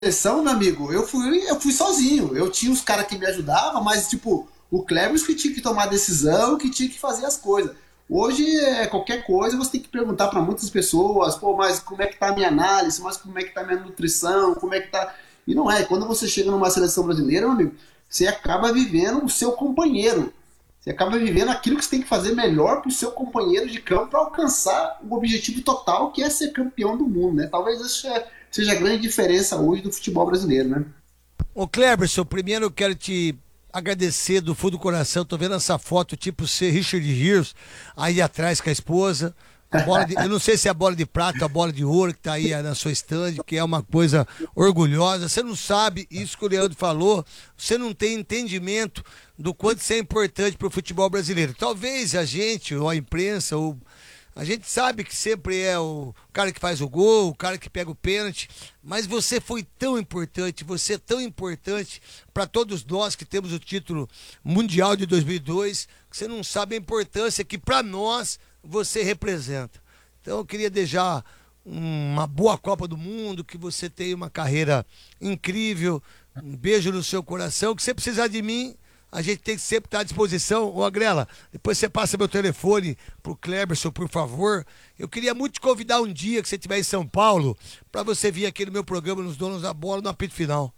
seleção, meu amigo, eu fui sozinho. Eu tinha os caras que me ajudavam, mas, tipo, o Cleber que tinha que tomar a decisão, que tinha que fazer as coisas. Hoje, qualquer coisa, você tem que perguntar para muitas pessoas, pô, mas como é que tá a minha análise, mas como é que tá a minha nutrição, como é que tá... E não é, quando você chega numa seleção brasileira, meu amigo, você acaba vivendo o seu companheiro. Você acaba vivendo aquilo que você tem que fazer melhor para o seu companheiro de campo para alcançar o objetivo total, que é ser campeão do mundo, né? Talvez essa seja a grande diferença hoje do futebol brasileiro, né? Ô Cleberson, primeiro eu quero te agradecer do fundo do coração. Tô vendo essa foto tipo ser Richard Gere aí atrás com a esposa. Eu não sei se é a bola de prata ou a bola de ouro que tá aí na sua estande, que é uma coisa orgulhosa. Você não sabe isso que o Leandro falou, você não tem entendimento do quanto isso é importante para o futebol brasileiro. Talvez a gente, ou a imprensa, ou a gente sabe que sempre é o cara que faz o gol, o cara que pega o pênalti, mas você foi tão importante, você é tão importante para todos nós que temos o título mundial de 2002, que você não sabe a importância que para nós você representa. Então eu queria desejar uma boa Copa do Mundo, que você tenha uma carreira incrível, um beijo no seu coração, que você precisar de mim, a gente tem que sempre estar à disposição. Ô Agrela, depois você passa meu telefone pro Cleberson, por favor. Eu queria muito te convidar um dia que você estiver em São Paulo, para você vir aqui no meu programa nos Donos da Bola, no apito final.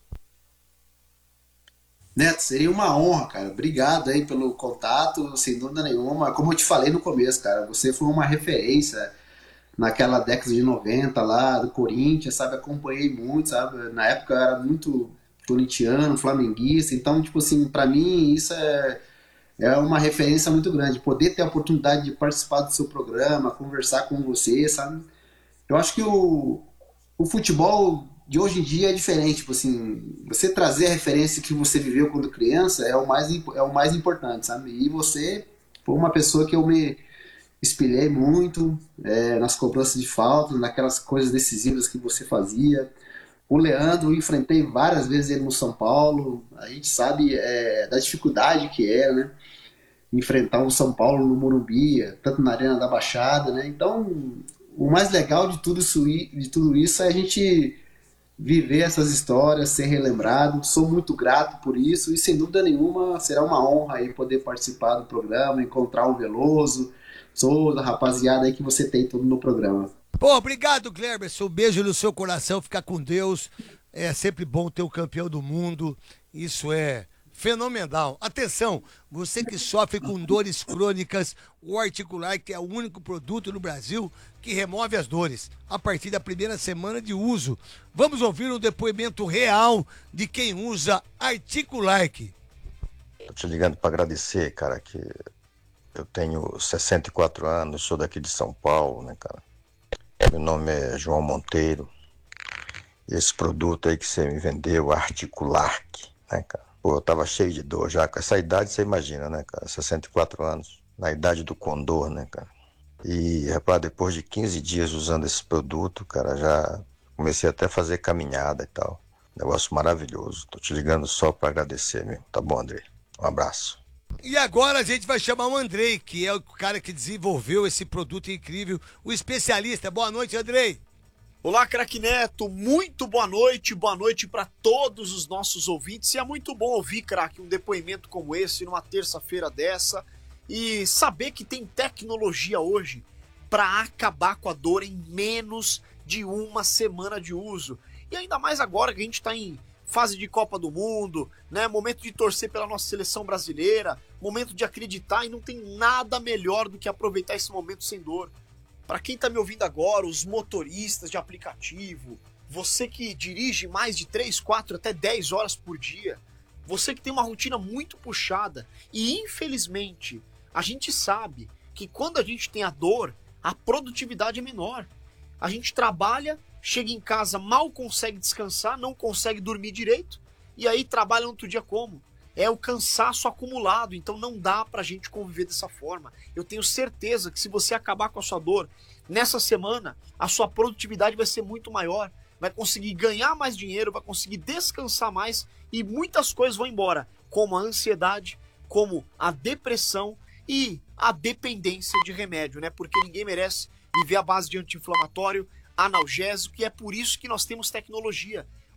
Neto, seria uma honra, cara. Obrigado aí pelo contato, sem dúvida nenhuma. Como eu te falei no começo, cara, você foi uma referência naquela década de 90 lá do Corinthians, sabe? Acompanhei muito, sabe? Na época eu era muito corintiano, flamenguista, então, tipo assim, pra mim isso é uma referência muito grande. Poder ter a oportunidade de participar do seu programa, conversar com você, sabe? Eu acho que o futebol de hoje em dia é diferente, tipo assim, você trazer a referência que você viveu quando criança é o mais importante, sabe? E você foi uma pessoa que eu me espelhei muito nas cobranças de falta, naquelas coisas decisivas que você fazia. O Leandro, eu enfrentei várias vezes ele no São Paulo, a gente sabe da dificuldade que era, né? Enfrentar o São Paulo no Morumbi, tanto na Arena da Baixada, né? Então, o mais legal de tudo isso é a gente viver essas histórias, ser relembrado. Sou muito grato por isso e sem dúvida nenhuma será uma honra aí poder participar do programa, encontrar o Veloso, Souza, rapaziada aí que você tem tudo no programa. Pô, obrigado, Cleberson. Um beijo no seu coração, fica com Deus. É sempre bom ter o campeão do mundo. Isso é fenomenal. Atenção, você que sofre com dores crônicas, o Articular, que é o único produto no Brasil que remove as dores a partir da primeira semana de uso. Vamos ouvir um depoimento real de quem usa Articular. Tô te ligando para agradecer, cara, que eu tenho 64 anos, sou daqui de São Paulo, né, cara? Meu nome é João Monteiro. E esse produto aí que você me vendeu, Articular, né, cara? Pô, eu tava cheio de dor já. Com essa idade, você imagina, né, cara? 64 anos, na idade do condor, né, cara? E, rapaz, depois de 15 dias usando esse produto, cara, já comecei até a fazer caminhada e tal. Negócio maravilhoso. Tô te ligando só para agradecer mesmo. Tá bom, Andrei? Um abraço. E agora a gente vai chamar o Andrei, que é o cara que desenvolveu esse produto incrível, o especialista. Boa noite, Andrei. Olá, craque Neto, muito boa noite para todos os nossos ouvintes. E é muito bom ouvir, craque, um depoimento como esse numa terça-feira dessa e saber que tem tecnologia hoje para acabar com a dor em menos de uma semana de uso. E ainda mais agora que a gente está em fase de Copa do Mundo, né? Momento de torcer pela nossa seleção brasileira, momento de acreditar e não tem nada melhor do que aproveitar esse momento sem dor. Para quem está me ouvindo agora, os motoristas de aplicativo, você que dirige mais de 3, 4, até 10 horas por dia, você que tem uma rotina muito puxada e infelizmente a gente sabe que quando a gente tem a dor, a produtividade é menor. A gente trabalha, chega em casa, mal consegue descansar, não consegue dormir direito, e aí trabalha no outro dia como? É o cansaço acumulado, então não dá pra gente conviver dessa forma. Eu tenho certeza que se você acabar com a sua dor, nessa semana, a sua produtividade vai ser muito maior, vai conseguir ganhar mais dinheiro, vai conseguir descansar mais, e muitas coisas vão embora, como a ansiedade, como a depressão e a dependência de remédio, né? Porque ninguém merece viver à base de anti-inflamatório, analgésico, e é por isso que nós temos tecnologia.